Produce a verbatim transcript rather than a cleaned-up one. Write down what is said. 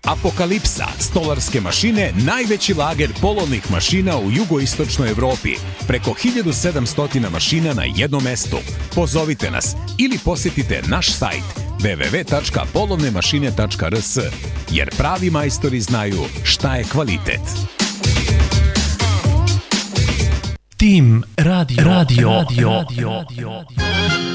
Apokalipsa, stolarske mašine, najveći lager polovnih mašina u jugoistočnoj Evropi. Preko hiljadu sedamsto mašina na jednom mestu. Pozovite nas ili posjetite naš sajt w w w tačka polovne mašine tačka r s, jer pravi majstori znaju šta je kvalitet. Tim Radio, radio, radio, radio.